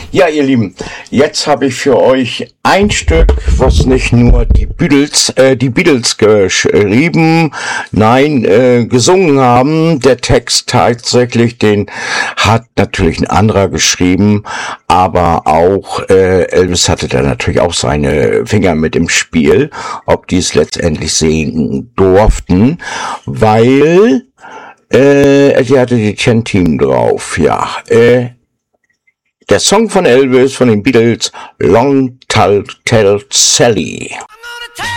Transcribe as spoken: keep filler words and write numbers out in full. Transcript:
Ja, ihr Lieben, jetzt habe ich für euch ein Stück, was nicht nur die Beatles, äh, die Beatles geschrieben, nein, äh, gesungen haben. Der Text tatsächlich, den hat natürlich ein anderer geschrieben, aber auch äh, Elvis hatte da natürlich auch seine Finger mit im Spiel, ob die es letztendlich singen durften, weil äh, sie hatte die Ten-Team drauf, ja, äh, der Song von Elvis, von den Beatles, Long Tall Tell Sally.